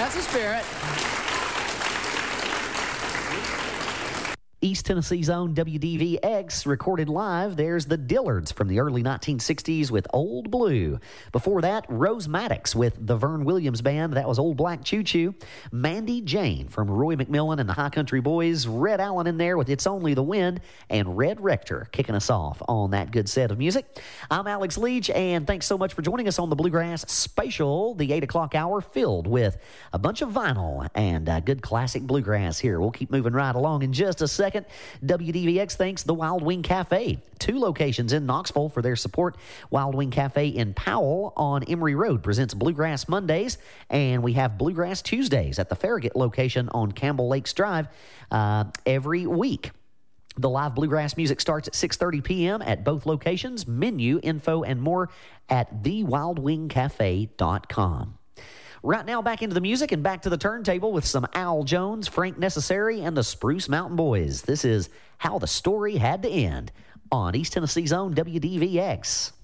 That's the spirit. East Tennessee's own WDVX recorded live. There's the Dillards from the early 1960s with Old Blue. Before that, Rose Maddox with the Vern Williams Band. That was Old Black Choo Choo. Mandy Jane from Roy McMillan and the High Country Boys. Red Allen in there with It's Only the Wind. And Red Rector kicking us off on that good set of music. I'm Alex Leach, and thanks so much for joining us on the Bluegrass Special, the 8 o'clock hour filled with a bunch of vinyl and good classic bluegrass here. We'll keep moving right along in just a second. WDVX thanks the Wild Wing Cafe, 2 locations in Knoxville for their support. Wild Wing Cafe in Powell on Emory Road presents Bluegrass Mondays, and we have Bluegrass Tuesdays at the Farragut location on Campbell Lakes Drive every week. The live bluegrass music starts at 6:30 p.m. at both locations. Menu, info, and more at thewildwingcafe.com. Right now, back into the music and back to the turntable with some Al Jones, Frank Necessary, and the Spruce Mountain Boys. This is How the Story Had to End on East Tennessee's own WDVX.